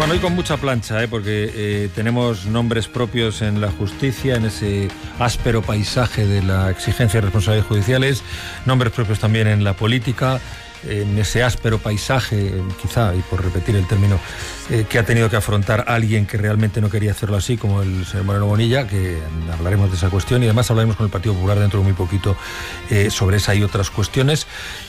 Bueno, hoy con mucha plancha, porque tenemos nombres propios en la justicia, en ese áspero paisaje de la exigencia de responsabilidades judiciales, nombres propios también en la política, en ese áspero paisaje, quizá, y por repetir el término, que ha tenido que afrontar alguien que realmente no quería hacerlo así, como el señor Moreno Bonilla, que hablaremos de esa cuestión, y además hablaremos con el Partido Popular dentro de muy poquito sobre esa y otras cuestiones,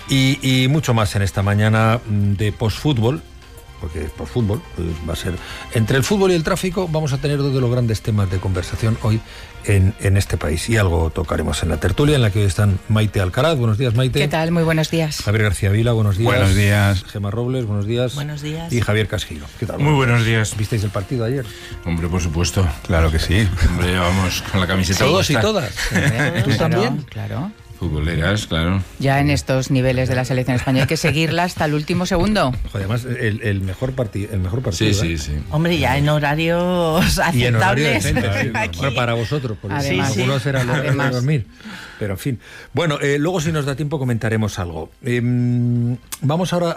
y mucho más en esta mañana de postfútbol, porque postfútbol pues va a ser... Entre el fútbol y el tráfico vamos a tener dos de los grandes temas de conversación hoy en este país. Y algo tocaremos en la tertulia, en la que hoy están Maite Alcaraz. Buenos días, Maite. ¿Qué tal? Muy buenos días. Javier García Vila, buenos días. Buenos días. Gemma Robles, buenos días. Buenos días. Y Javier Casquiro. ¿Qué tal? Muy buenos días. ¿Visteis el partido ayer? Hombre, por supuesto. Claro que sí. Hombre, vamos con la camiseta. Todos y todas. ¿Tú también? Claro. Futboleras, claro. Ya en estos niveles de la selección española hay que seguirla hasta el último segundo. Joder, además, el mejor partido. Sí, sí, sí. Hombre, ya en horarios aceptables. Y en horario decente, sí. Aquí. Bueno, para vosotros, porque Además, algunos sí. eran de Además. dormir. Pero en fin. Bueno, luego si nos da tiempo comentaremos algo. Vamos ahora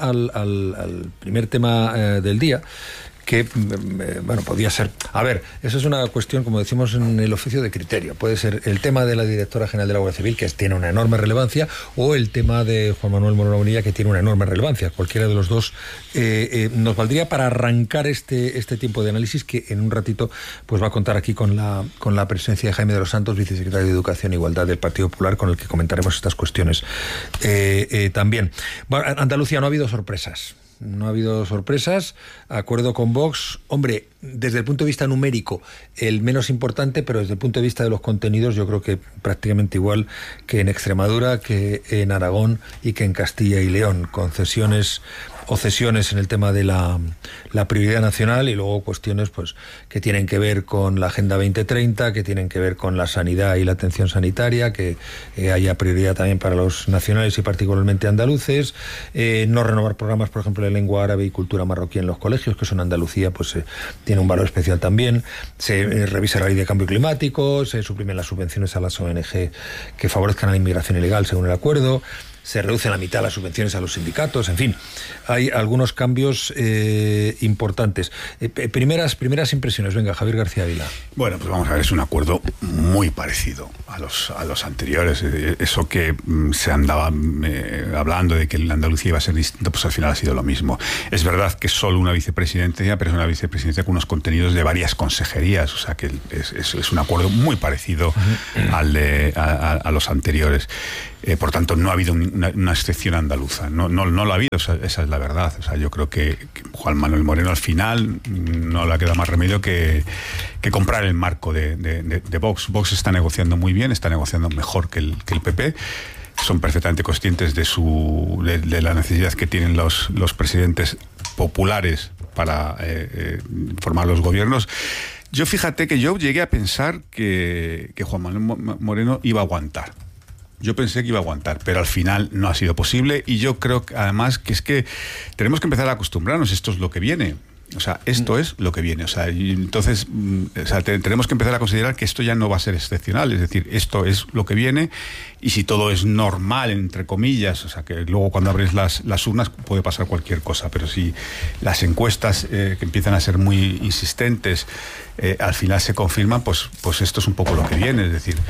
al primer tema del día, que, bueno, podía ser... A ver, eso es una cuestión, como decimos en el oficio, de criterio. Puede ser el tema de la directora general de la Guardia Civil, que tiene una enorme relevancia, o el tema de Juan Manuel Moreno Bonilla, que tiene una enorme relevancia. Cualquiera de los dos nos valdría para arrancar este tiempo de análisis, que en un ratito pues va a contar aquí con la presencia de Jaime de los Santos, vicesecretario de Educación e Igualdad del Partido Popular, con el que comentaremos estas cuestiones también. Bueno, Andalucía, no ha habido sorpresas. No ha habido sorpresas, acuerdo con Vox, hombre, desde el punto de vista numérico, el menos importante, pero desde el punto de vista de los contenidos, yo creo que prácticamente igual que en Extremadura, que en Aragón y que en Castilla y León, concesiones o cesiones en el tema de la prioridad nacional, y luego cuestiones pues que tienen que ver con la Agenda 2030, que tienen que ver con la sanidad y la atención sanitaria, que haya prioridad también para los nacionales y particularmente andaluces, no renovar programas, por ejemplo, de lengua árabe y cultura marroquí en los colegios, que eso en Andalucía pues tiene un valor especial también, se revisa la ley de cambio climático, se suprimen las subvenciones a las ONG que favorezcan a la inmigración ilegal según el acuerdo, se reducen a la mitad las subvenciones a los sindicatos, en fin, hay algunos cambios importantes. Primeras impresiones, venga, Javier García Vila. Bueno, pues vamos a ver, es un acuerdo muy parecido a los anteriores. Eso que se andaba hablando de que la Andalucía iba a ser distinta, pues al final ha sido lo mismo. Es verdad que es solo una vicepresidencia, pero es una vicepresidencia con unos contenidos de varias consejerías, o sea que es un acuerdo muy parecido a los anteriores. Por tanto, no ha habido una excepción andaluza, no lo ha habido, esa es la verdad. O sea, yo creo que Juan Manuel Moreno al final no le ha quedado más remedio que comprar el marco de Vox. Vox está negociando muy bien, está negociando mejor que el PP. Son perfectamente conscientes de la necesidad que tienen los presidentes populares para formar los gobiernos. Fíjate que yo llegué a pensar que Juan Manuel Moreno iba a aguantar. Yo pensé que iba a aguantar, pero al final no ha sido posible, y yo creo que además que es que tenemos que empezar a acostumbrarnos, esto es lo que viene. O sea, esto es lo que viene. O sea, y entonces tenemos que empezar a considerar que esto ya no va a ser excepcional. Es decir, esto es lo que viene, y si todo es normal, entre comillas, o sea, que luego cuando abres las urnas puede pasar cualquier cosa, pero si las encuestas que empiezan a ser muy insistentes al final se confirman, pues esto es un poco lo que viene. Es decir,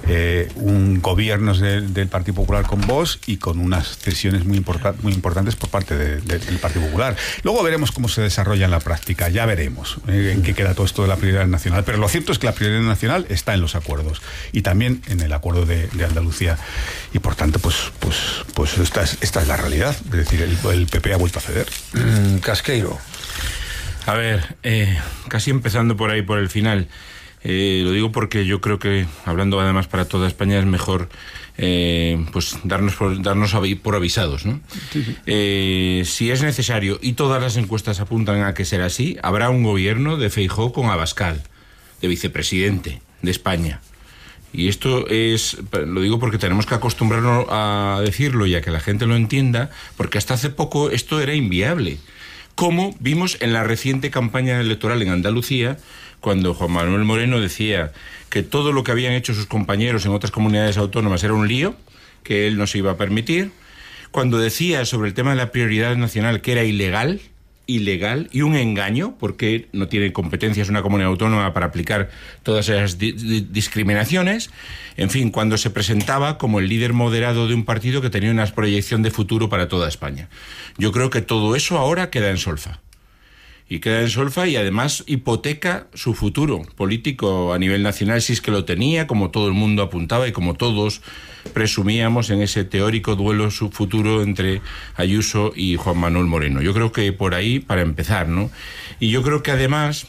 un gobierno del Partido Popular con Vox y con unas cesiones muy importantes por parte del Partido Popular. Luego veremos cómo se desarrolla en la práctica, ya veremos en qué queda todo esto de la prioridad nacional, pero lo cierto es que la prioridad nacional está en los acuerdos y también en el acuerdo de Andalucía, y por tanto pues esta es la realidad. Es decir, el PP ha vuelto a ceder. Casqueiro. A ver, casi empezando por ahí, por el final, lo digo porque yo creo que, hablando además para toda España, es mejor pues darnos por avisados, ¿no? Sí. Si es necesario, y todas las encuestas apuntan a que será así, habrá un gobierno de Feijóo con Abascal, de vicepresidente de España. Y esto lo digo porque tenemos que acostumbrarnos a decirlo y a que la gente lo entienda, porque hasta hace poco esto era inviable. Como vimos en la reciente campaña electoral en Andalucía, cuando Juan Manuel Moreno decía que todo lo que habían hecho sus compañeros en otras comunidades autónomas era un lío, que él no se iba a permitir, cuando decía sobre el tema de la prioridad nacional que era ilegal, ilegal y un engaño, porque no tiene competencias una comunidad autónoma para aplicar todas esas discriminaciones. En fin, cuando se presentaba como el líder moderado de un partido que tenía una proyección de futuro para toda España. Yo creo que todo eso ahora queda en solfa. Y además hipoteca su futuro político a nivel nacional, si es que lo tenía, como todo el mundo apuntaba y como todos presumíamos en ese teórico duelo su futuro entre Ayuso y Juan Manuel Moreno. Yo creo que por ahí, para empezar, ¿no? Y yo creo que además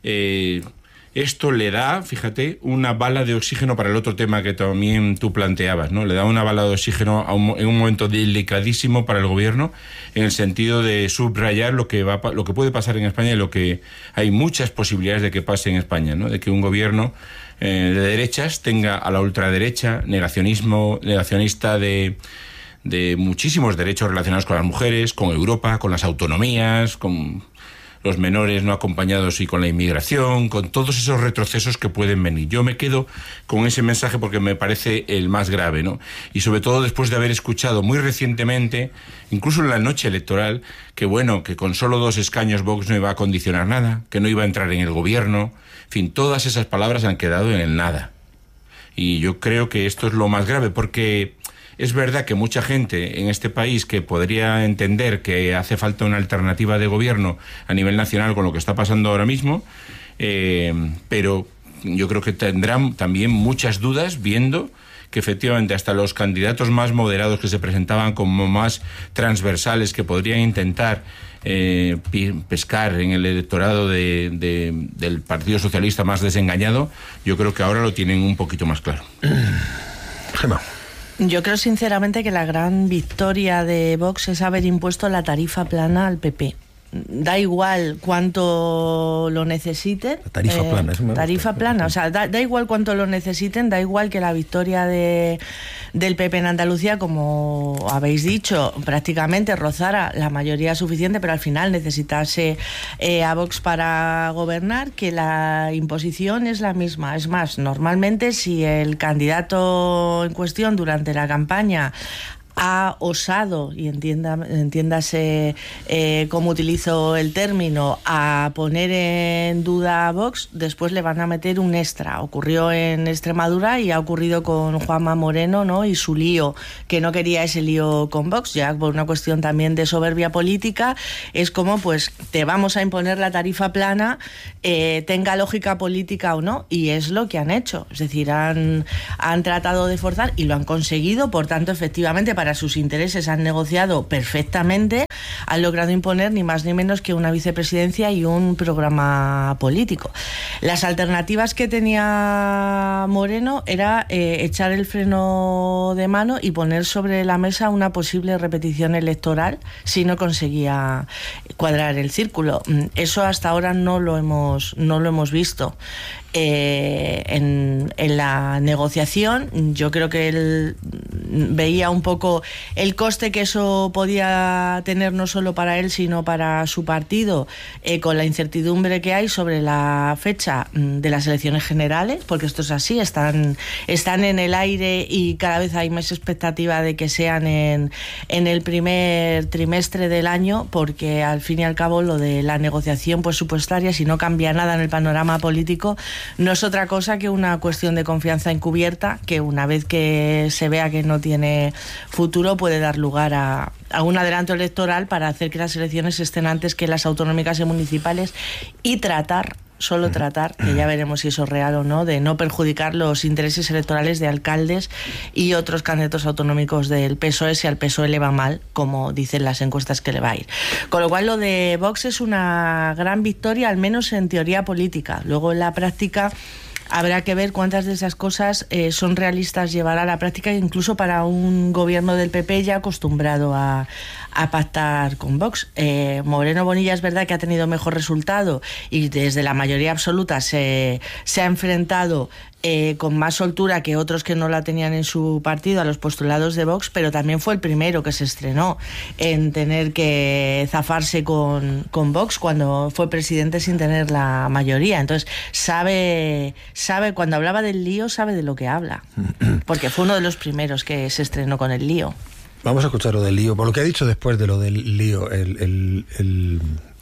esto le da, fíjate, una bala de oxígeno para el otro tema que también tú planteabas, ¿no? Le da una bala de oxígeno en un momento delicadísimo para el gobierno, en el sentido de subrayar lo que puede pasar en España y lo que hay muchas posibilidades de que pase en España, ¿no? De que un gobierno de derechas tenga a la ultraderecha negacionista de muchísimos derechos relacionados con las mujeres, con Europa, con las autonomías, con los menores no acompañados y con la inmigración, con todos esos retrocesos que pueden venir. Yo me quedo con ese mensaje porque me parece el más grave, ¿no? Y sobre todo después de haber escuchado muy recientemente, incluso en la noche electoral, que con solo 2 escaños Vox no iba a condicionar nada, que no iba a entrar en el gobierno. En fin, todas esas palabras han quedado en el nada. Y yo creo que esto es lo más grave, porque es verdad que mucha gente en este país que podría entender que hace falta una alternativa de gobierno a nivel nacional con lo que está pasando ahora mismo, pero yo creo que tendrán también muchas dudas viendo que efectivamente hasta los candidatos más moderados que se presentaban como más transversales, que podrían intentar pescar en el electorado del Partido Socialista más desengañado, yo creo que ahora lo tienen un poquito más claro. Gemma. Yo creo sinceramente que la gran victoria de Vox es haber impuesto la tarifa plana al PP. Da igual cuánto lo necesiten. La tarifa plana. Tarifa plana, o sea, da igual cuánto lo necesiten, da igual que la victoria del PP en Andalucía, como habéis dicho, prácticamente rozara la mayoría suficiente, pero al final necesitase a Vox para gobernar, que la imposición es la misma. Es más, normalmente si el candidato en cuestión durante la campaña ha osado, y entiéndase cómo utilizo el término, a poner en duda a Vox, después le van a meter un extra. Ocurrió en Extremadura y ha ocurrido con Juanma Moreno, ¿no? Y su lío, que no quería ese lío con Vox, ya por una cuestión también de soberbia política. Es como, pues, te vamos a imponer la tarifa plana, tenga lógica política o no, y es lo que han hecho. Es decir, han tratado de forzar y lo han conseguido, por tanto, efectivamente, para sus intereses han negociado perfectamente, han logrado imponer ni más ni menos que una vicepresidencia y un programa político. Las alternativas que tenía Moreno era echar el freno de mano y poner sobre la mesa una posible repetición electoral si no conseguía cuadrar el círculo. Eso hasta ahora no lo hemos visto. En la negociación, yo creo que él veía un poco el coste que eso podía tener no solo para él sino para su partido, con la incertidumbre que hay sobre la fecha de las elecciones generales, porque esto es así, están en el aire y cada vez hay más expectativa de que sean en el primer trimestre del año, porque al fin y al cabo lo de la negociación presupuestaria, si no cambia nada en el panorama político, no es otra cosa que una cuestión de confianza encubierta, que una vez que se vea que no tiene futuro puede dar lugar a un adelanto electoral para hacer que las elecciones estén antes que las autonómicas y municipales y solo tratar, que ya veremos si eso es real o no, de no perjudicar los intereses electorales de alcaldes y otros candidatos autonómicos del PSOE si al PSOE le va mal, como dicen las encuestas que le va a ir. Con lo cual lo de Vox es una gran victoria, al menos en teoría política. Luego en la práctica habrá que ver cuántas de esas cosas son realistas llevar a la práctica, incluso para un gobierno del PP ya acostumbrado a pactar con Vox. Moreno Bonilla es verdad que ha tenido mejor resultado y desde la mayoría absoluta se ha enfrentado con más soltura que otros que no la tenían en su partido a los postulados de Vox, pero también fue el primero que se estrenó en tener que zafarse con Vox cuando fue presidente sin tener la mayoría. Entonces sabe, cuando hablaba del lío, sabe de lo que habla, porque fue uno de los primeros que se estrenó con el lío. Vamos a escuchar lo del lío, por lo que ha dicho después de lo del lío, el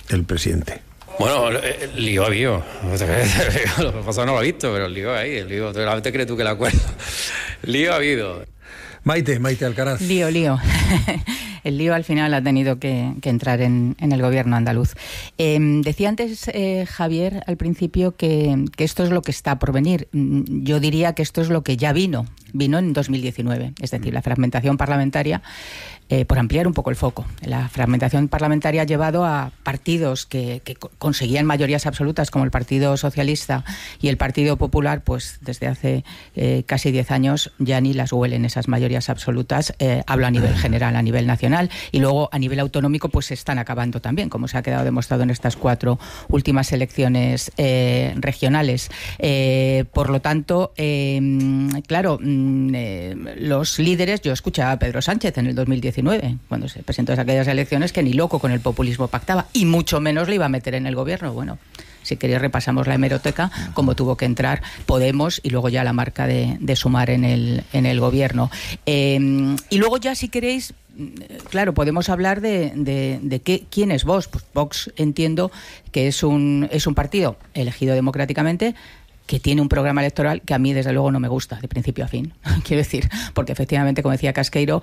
el presidente. Bueno, el lío ha habido. Lo que pasa no lo he visto, pero el lío ahí, ¿Realmente crees tú que la acuerdo? Lío ha habido. Maite Alcaraz. Lío. El lío al final ha tenido que entrar en el gobierno andaluz. Decía antes Javier al principio que esto es lo que está por venir. Yo diría que esto es lo que ya vino en 2019, es decir, la fragmentación parlamentaria. Por ampliar un poco el foco. La fragmentación parlamentaria ha llevado a partidos que conseguían mayorías absolutas, como el Partido Socialista y el Partido Popular, pues desde hace casi 10 años ya ni las huelen esas mayorías absolutas. Hablo a nivel general, a nivel nacional, y luego a nivel autonómico pues se están acabando también, como se ha quedado demostrado en estas 4 últimas elecciones regionales. Por lo tanto, claro, los líderes, yo escuchaba a Pedro Sánchez en el 2019, cuando se presentó a aquellas elecciones, que ni loco con el populismo pactaba, y mucho menos le iba a meter en el gobierno. Bueno, si queréis repasamos la hemeroteca, como tuvo que entrar Podemos y luego ya la marca de Sumar en el gobierno. Y luego ya, si queréis, claro, podemos hablar de quién es Vox. Pues Vox, entiendo que es un partido elegido democráticamente, que tiene un programa electoral que a mí desde luego no me gusta de principio a fin, quiero decir, porque efectivamente, como decía Casqueiro,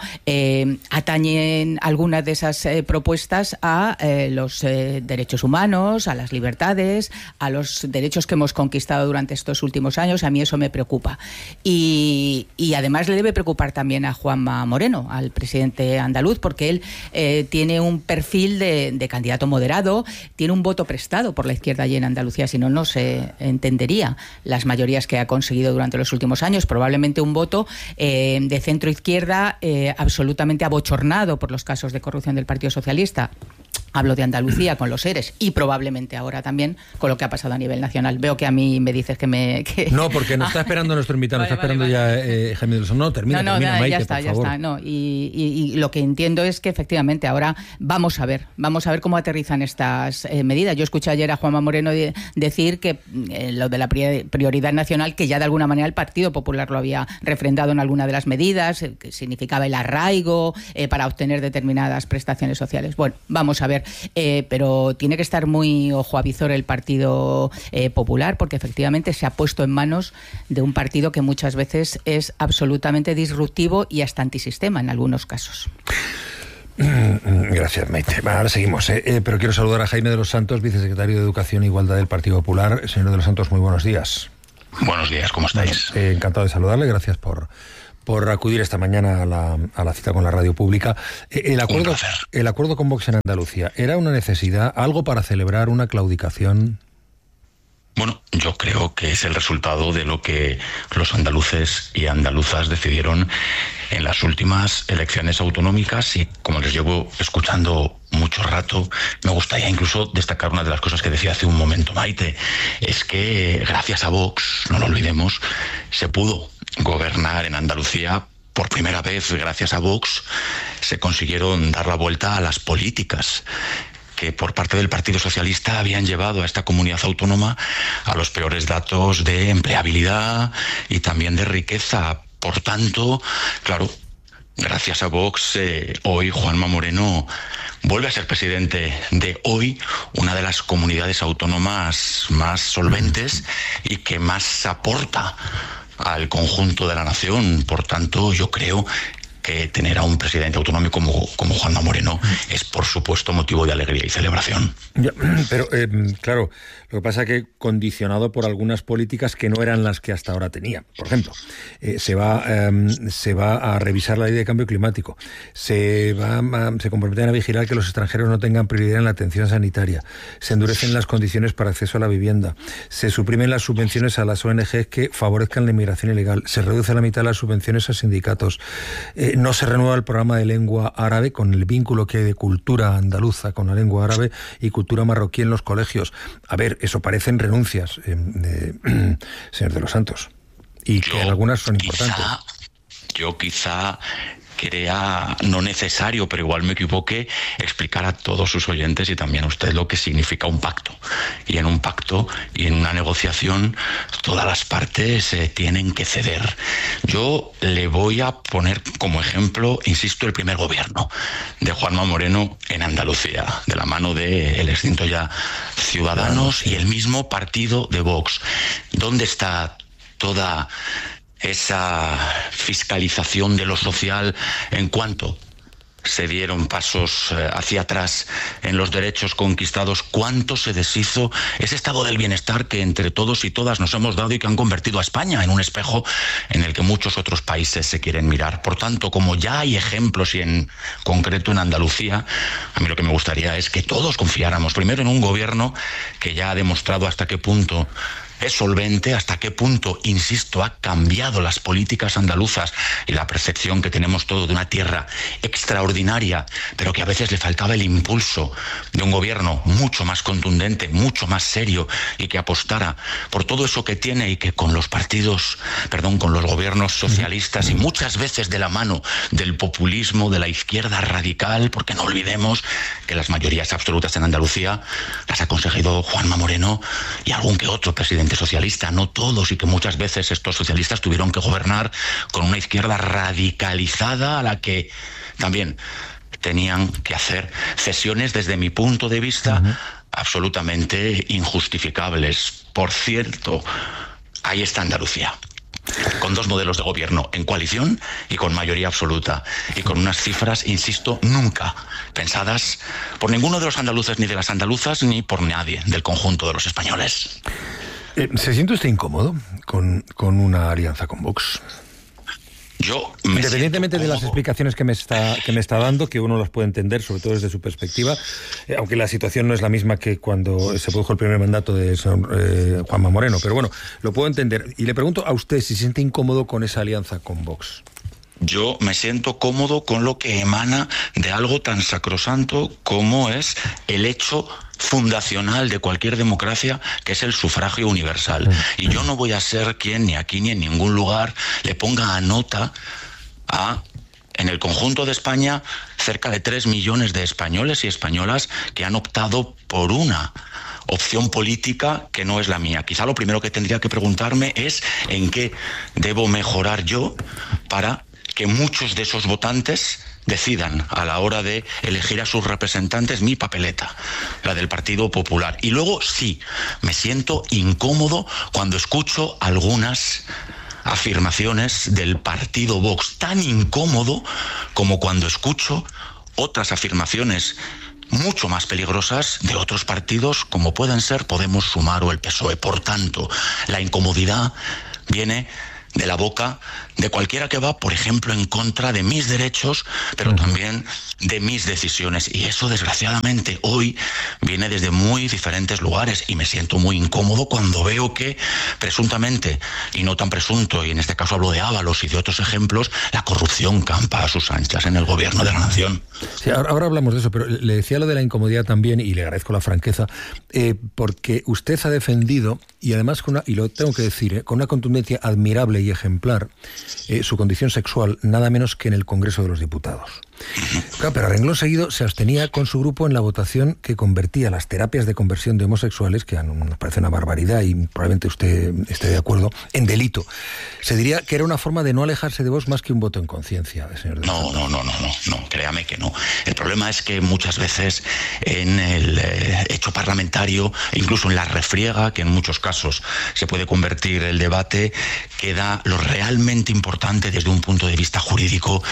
atañen algunas de esas propuestas a los derechos humanos, a las libertades, a los derechos que hemos conquistado durante estos últimos años. A mí eso me preocupa, y además le debe preocupar también a Juanma Moreno, al presidente andaluz, porque él tiene un perfil de candidato moderado, tiene un voto prestado por la izquierda allí en Andalucía, si no, no se entendería las mayorías que ha conseguido durante los últimos años. Probablemente un voto de centro-izquierda absolutamente abochornado por los casos de corrupción del Partido Socialista. Hablo de Andalucía con los ERES, y probablemente ahora también con lo que ha pasado a nivel nacional. Veo que a mí me dices que... No, porque nos está esperando nuestro invitado, está esperando ya Jaime Delson. No, termina, Maite, ya está. No, y lo que entiendo es que efectivamente ahora vamos a ver cómo aterrizan estas medidas. Yo escuché ayer a Juanma Moreno decir que lo de la prioridad nacional, que ya de alguna manera el Partido Popular lo había refrendado en alguna de las medidas, que significaba el arraigo para obtener determinadas prestaciones sociales. Bueno, vamos a ver. Pero tiene que estar muy ojo a visor el Partido Popular, porque efectivamente se ha puesto en manos de un partido que muchas veces es absolutamente disruptivo y hasta antisistema en algunos casos. Gracias, Maite. Ahora seguimos, pero quiero saludar a Jaime de los Santos, vicesecretario de Educación e Igualdad del Partido Popular. Señor de los Santos, muy buenos días. Buenos días, ¿cómo estáis? Bueno, encantado de saludarle, gracias por acudir esta mañana a la cita con la radio pública. El acuerdo con Vox en Andalucía, ¿era una necesidad, algo para celebrar una claudicación? Bueno, yo creo que es el resultado de lo que los andaluces y andaluzas decidieron en las últimas elecciones autonómicas, y como les llevo escuchando mucho rato, me gustaría incluso destacar una de las cosas que decía hace un momento Maite, es que gracias a Vox, no lo olvidemos, se pudo gobernar en Andalucía. Por primera vez, gracias a Vox, se consiguieron dar la vuelta a las políticas que por parte del Partido Socialista habían llevado a esta comunidad autónoma a los peores datos de empleabilidad y también de riqueza. Por tanto, claro, gracias a Vox, hoy Juanma Moreno vuelve a ser presidente de hoy, una de las comunidades autónomas más solventes y que más aporta al conjunto de la nación. Por tanto, yo creo que tener a un presidente autonómico como Juanma Moreno es, por supuesto, motivo de alegría y celebración. Pero, claro, lo que pasa es que condicionado por algunas políticas que no eran las que hasta ahora tenía. Por ejemplo, se va a revisar la ley de cambio climático, se comprometen a vigilar que los extranjeros no tengan prioridad en la atención sanitaria, se endurecen las condiciones para acceso a la vivienda, se suprimen las subvenciones a las ONGs que favorezcan la inmigración ilegal, se reduce a la mitad las subvenciones a sindicatos, no se renueva el programa de lengua árabe, con el vínculo que hay de cultura andaluza con la lengua árabe y cultura marroquí en los colegios. A ver, eso parecen renuncias, señor de los Santos, y que algunas son importantes. Yo quizá crea no necesario, pero igual me equivoqué, explicar a todos sus oyentes y también a usted lo que significa un pacto. Y en un pacto y en una negociación todas las partes tienen que ceder. Yo le voy a poner como ejemplo, insisto, el primer gobierno de Juanma Moreno en Andalucía, de la mano del extinto ya Ciudadanos y el mismo partido de Vox. ¿Dónde está toda esa fiscalización de lo social en cuanto se dieron pasos hacia atrás en los derechos conquistados? ¿Cuánto se deshizo ese estado del bienestar que entre todos y todas nos hemos dado y que han convertido a España en un espejo en el que muchos otros países se quieren mirar? Por tanto, como ya hay ejemplos y en concreto en Andalucía, a mí lo que me gustaría es que todos confiáramos primero en un gobierno que ya ha demostrado hasta qué punto es solvente, hasta qué punto, insisto, ha cambiado las políticas andaluzas y la percepción que tenemos todos de una tierra extraordinaria, pero que a veces le faltaba el impulso de un gobierno mucho más contundente, mucho más serio y que apostara por todo eso que tiene y que con los con los gobiernos socialistas y muchas veces de la mano del populismo, de la izquierda radical, porque no olvidemos que las mayorías absolutas en Andalucía las ha conseguido Juanma Moreno y algún que otro presidente socialista, no todos, y que muchas veces estos socialistas tuvieron que gobernar con una izquierda radicalizada a la que también tenían que hacer cesiones desde mi punto de vista absolutamente injustificables. Por cierto, ahí está Andalucía, con dos modelos de gobierno en coalición y con mayoría absoluta, y con unas cifras, insisto, nunca pensadas por ninguno de los andaluces ni de las andaluzas ni por nadie del conjunto de los españoles. ¿Se siente usted incómodo con una alianza con Vox? Yo Independientemente de las explicaciones que me está dando, que uno las puede entender, sobre todo desde su perspectiva, aunque la situación no es la misma que cuando se produjo el primer mandato de Juanma Moreno, pero bueno, lo puedo entender. Y le pregunto a usted si se siente incómodo con esa alianza con Vox. Yo me siento cómodo con lo que emana de algo tan sacrosanto como es el hecho fundacional de cualquier democracia, que es el sufragio universal. Y yo no voy a ser quien, ni aquí ni en ningún lugar, le ponga a nota en el conjunto de España, cerca de 3 millones de españoles y españolas que han optado por una opción política que no es la mía. Quizá lo primero que tendría que preguntarme es en qué debo mejorar yo para que muchos de esos votantes decidan a la hora de elegir a sus representantes mi papeleta, la del Partido Popular. Y luego sí, me siento incómodo cuando escucho algunas afirmaciones del partido Vox, tan incómodo como cuando escucho otras afirmaciones mucho más peligrosas de otros partidos como pueden ser Podemos, Sumar o el PSOE. Por tanto, la incomodidad viene de la boca de cualquiera que va, por ejemplo, en contra de mis derechos, pero también de mis decisiones. Y eso, desgraciadamente, hoy viene desde muy diferentes lugares y me siento muy incómodo cuando veo que, presuntamente, y no tan presunto, y en este caso hablo de Ábalos y de otros ejemplos, la corrupción campa a sus anchas en el gobierno de la nación. Sí, ahora hablamos de eso, pero le decía lo de la incomodidad también, y le agradezco la franqueza, porque usted ha defendido, y además, y lo tengo que decir, con una contundencia admirable y ejemplar, su condición sexual, nada menos que en el Congreso de los Diputados. Claro, pero a renglón seguido se abstenía con su grupo en la votación que convertía las terapias de conversión de homosexuales, que nos parece una barbaridad y probablemente usted esté de acuerdo, en delito. Se diría que era una forma de no alejarse de Vox más que un voto en conciencia, señor de No, créame que no. El problema es que muchas veces en el hecho parlamentario, incluso en la refriega, que en muchos casos se puede convertir el debate, queda lo realmente importante desde un punto de vista jurídico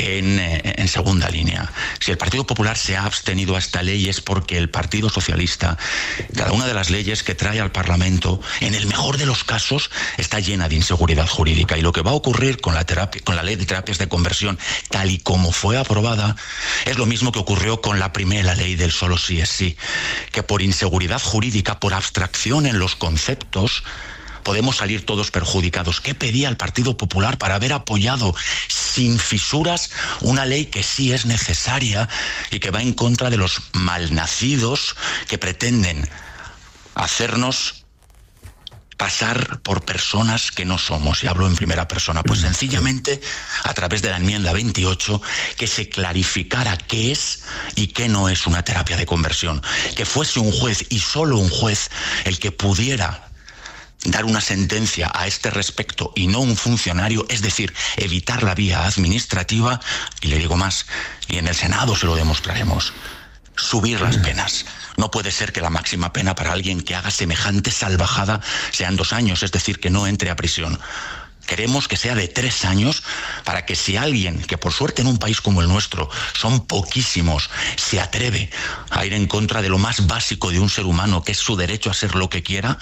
en segunda línea. Si el Partido Popular se ha abstenido a esta ley es porque el Partido Socialista, cada una de las leyes que trae al Parlamento, en el mejor de los casos, está llena de inseguridad jurídica. Y lo que va a ocurrir con la ley de terapias de conversión, tal y como fue aprobada, es lo mismo que ocurrió con la primera ley del solo sí es sí, que por inseguridad jurídica, por abstracción en los conceptos, podemos salir todos perjudicados. ¿Qué pedía el Partido Popular para haber apoyado sin fisuras una ley que sí es necesaria y que va en contra de los malnacidos que pretenden hacernos pasar por personas que no somos, y hablo en primera persona, pues sencillamente a través de la enmienda 28 que se clarificara qué es y qué no es una terapia de conversión, que fuese un juez y solo un juez el que pudiera dar una sentencia a este respecto y no un funcionario, es decir, evitar la vía administrativa, y le digo más, y en el Senado se lo demostraremos, subir las penas. No puede ser que la máxima pena para alguien que haga semejante salvajada sean 2 años, es decir, que no entre a prisión. Queremos que sea de 3 años para que si alguien, que por suerte en un país como el nuestro son poquísimos, se atreve a ir en contra de lo más básico de un ser humano, que es su derecho a ser lo que quiera,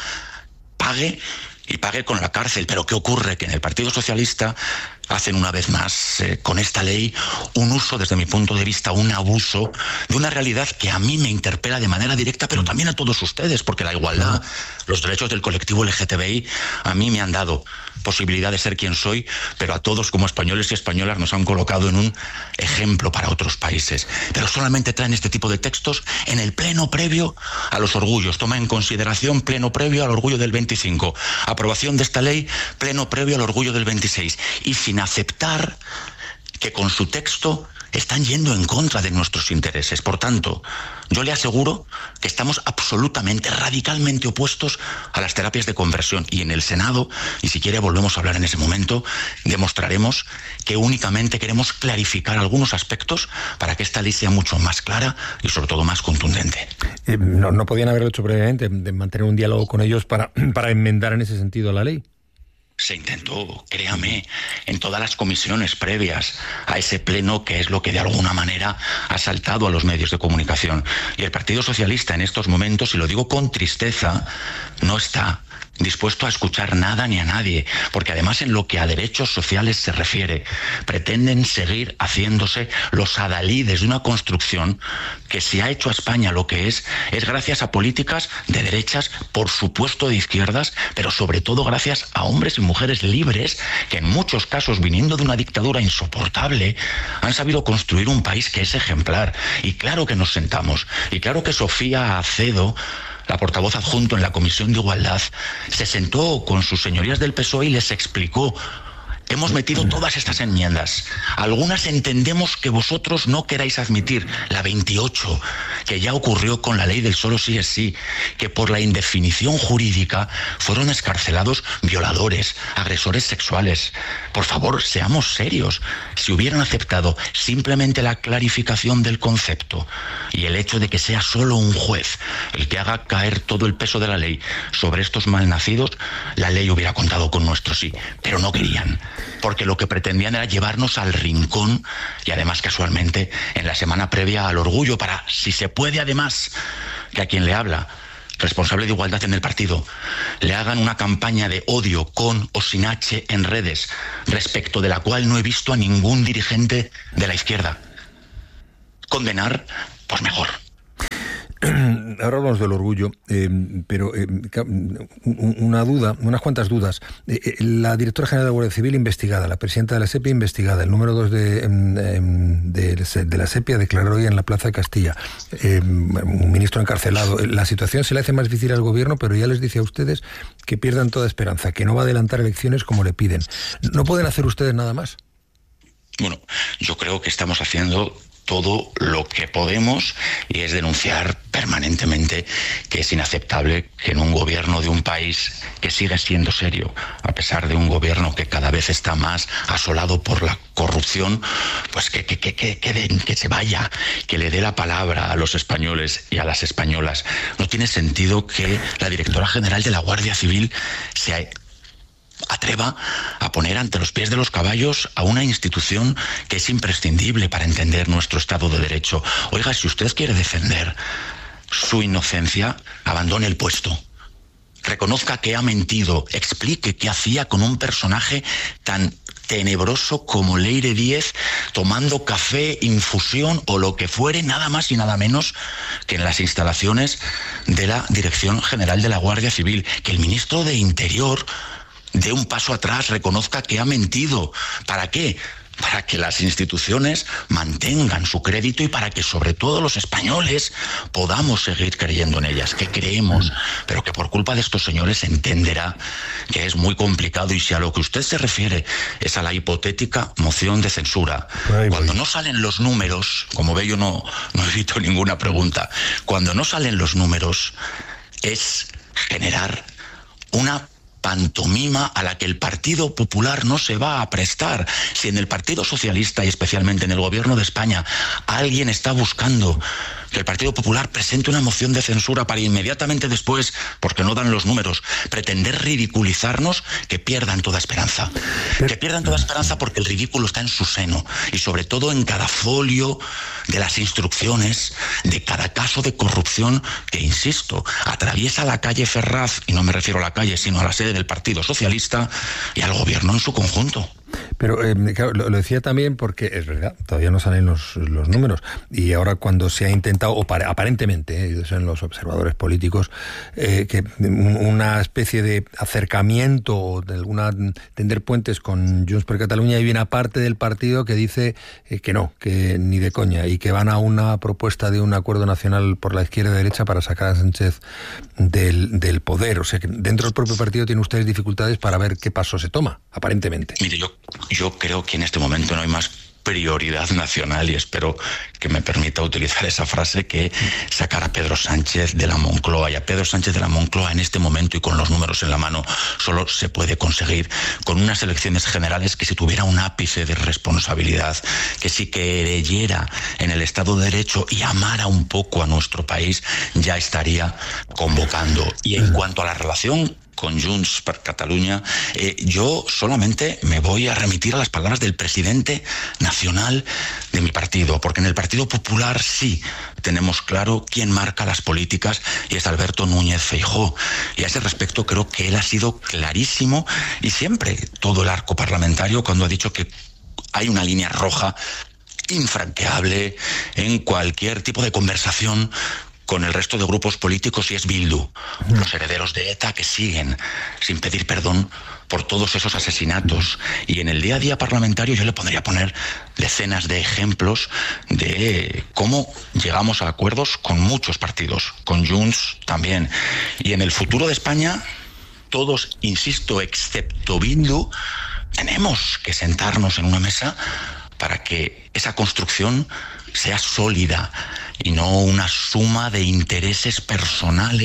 pague, y pague con la cárcel. Pero ¿qué ocurre? Que en el Partido Socialista hacen una vez más, con esta ley, un uso, desde mi punto de vista, un abuso de una realidad que a mí me interpela de manera directa, pero también a todos ustedes, porque la igualdad, los derechos del colectivo LGTBI, a mí me han dado posibilidad de ser quien soy, pero a todos como españoles y españolas nos han colocado en un ejemplo para otros países. Pero solamente traen este tipo de textos en el pleno previo a los orgullos. Toma en consideración pleno previo al orgullo del 25. Aprobación de esta ley, pleno previo al orgullo del 26. Y sin aceptar que con su texto están yendo en contra de nuestros intereses. Por tanto, yo le aseguro que estamos absolutamente, radicalmente opuestos a las terapias de conversión. Y en el Senado, y si quiere volvemos a hablar en ese momento, demostraremos que únicamente queremos clarificar algunos aspectos para que esta ley sea mucho más clara y sobre todo más contundente. ¿No podían haberlo hecho previamente, de mantener un diálogo con ellos para enmendar en ese sentido la ley? Se intentó, créame, en todas las comisiones previas a ese pleno, que es lo que de alguna manera ha saltado a los medios de comunicación. Y el Partido Socialista en estos momentos, y lo digo con tristeza, no está dispuesto a escuchar nada ni a nadie, porque además en lo que a derechos sociales se refiere, pretenden seguir haciéndose los adalides de una construcción que si ha hecho a España lo que es gracias a políticas de derechas, por supuesto de izquierdas, pero sobre todo gracias a hombres y mujeres libres que en muchos casos, viniendo de una dictadura insoportable, han sabido construir un país que es ejemplar. Y claro que nos sentamos, y claro que Sofía Acedo, la portavoz adjunto en la Comisión de Igualdad, se sentó con sus señorías del PSOE y les explicó: hemos metido todas estas enmiendas. Algunas entendemos que vosotros no queráis admitir. La 28, que ya ocurrió con la ley del solo sí es sí, que por la indefinición jurídica fueron excarcelados violadores, agresores sexuales. Por favor, seamos serios. Si hubieran aceptado simplemente la clarificación del concepto y el hecho de que sea solo un juez el que haga caer todo el peso de la ley sobre estos malnacidos, la ley hubiera contado con nuestro sí. Pero no querían, porque lo que pretendían era llevarnos al rincón, y además casualmente en la semana previa al orgullo, para, si se puede además, que a quien le habla, responsable de igualdad en el partido, le hagan una campaña de odio con o sin H en redes, respecto de la cual no he visto a ningún dirigente de la izquierda condenar, pues mejor. Ahora hablamos del orgullo, pero una duda, unas cuantas dudas. La directora general de la Guardia Civil investigada, la presidenta de la SEPI investigada, el número 2 de la SEPI declaró hoy en la Plaza de Castilla, un ministro encarcelado. La situación se le hace más difícil al gobierno, pero ya les dice a ustedes que pierdan toda esperanza, que no va a adelantar elecciones como le piden. ¿No pueden hacer ustedes nada más? Bueno, yo creo que estamos haciendo todo lo que podemos, y es denunciar permanentemente que es inaceptable que en un gobierno de un país que sigue siendo serio, a pesar de un gobierno que cada vez está más asolado por la corrupción, pues que se vaya, que le dé la palabra a los españoles y a las españolas. No tiene sentido que la directora general de la Guardia Civil se atreva a poner ante los pies de los caballos a una institución que es imprescindible para entender nuestro Estado de Derecho. Oiga, si usted quiere defender su inocencia, abandone el puesto. Reconozca que ha mentido, explique qué hacía con un personaje tan tenebroso como Leire Díez, tomando café, infusión o lo que fuere, nada más y nada menos que en las instalaciones de la Dirección General de la Guardia Civil. Que el ministro de Interior dé un paso atrás, reconozca que ha mentido. ¿Para qué? para que las instituciones mantengan su crédito y para que sobre todo los españoles podamos seguir creyendo en ellas, que creemos, pero que por culpa de estos señores se entenderá que es muy complicado. Y si a lo que usted se refiere es a la hipotética moción de censura, cuando no salen los números, como ve, yo no evito ninguna pregunta, cuando no salen los números es generar una pantomima a la que el Partido Popular no se va a prestar. Si en el Partido Socialista y especialmente en el Gobierno de España alguien está buscando que el Partido Popular presente una moción de censura para inmediatamente después, porque no dan los números, pretender ridiculizarnos, que pierdan toda esperanza. Que pierdan toda esperanza porque el ridículo está en su seno y sobre todo en cada folio de las instrucciones de cada caso de corrupción que, insisto, atraviesa la calle Ferraz, y no me refiero a la calle, sino a la sede del Partido Socialista y al Gobierno en su conjunto. Pero claro, lo decía también porque es verdad, todavía no salen los números, y ahora cuando se ha intentado, o aparentemente, son los observadores políticos, que una especie de acercamiento o de alguna tender puentes con Junts per Catalunya, hay una parte del partido que dice que no, que ni de coña, y que van a una propuesta de un acuerdo nacional por la izquierda y derecha para sacar a Sánchez del poder. O sea que dentro del propio partido tienen ustedes dificultades para ver qué paso se toma, aparentemente. Mire, yo creo que en este momento no hay más prioridad nacional, y espero que me permita utilizar esa frase, que sacar a Pedro Sánchez de la Moncloa. Y a Pedro Sánchez de la Moncloa en este momento y con los números en la mano solo se puede conseguir con unas elecciones generales que, si tuviera un ápice de responsabilidad, que si creyera en el Estado de Derecho y amara un poco a nuestro país, ya estaría convocando. Y en cuanto a la relación con Junts per Catalunya, yo solamente me voy a remitir a las palabras del presidente nacional de mi partido, porque en el Partido Popular sí tenemos claro quién marca las políticas, y es Alberto Núñez Feijóo. Y a ese respecto creo que él ha sido clarísimo, y siempre todo el arco parlamentario, cuando ha dicho que hay una línea roja infranqueable en cualquier tipo de conversación con el resto de grupos políticos, y es Bildu, los herederos de ETA, que siguen sin pedir perdón por todos esos asesinatos. Y en el día a día parlamentario yo le podría poner decenas de ejemplos de cómo llegamos a acuerdos con muchos partidos, con Junts también. Y en el futuro de España, todos, insisto, excepto Bildu, tenemos que sentarnos en una mesa para que esa construcción sea sólida y no una suma de intereses personales